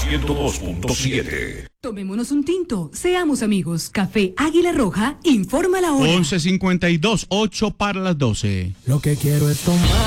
102.7. Tomémonos un tinto, seamos amigos. Café Águila Roja, informa la hora. 11:52, 8 para las 12. Lo que quiero es tomar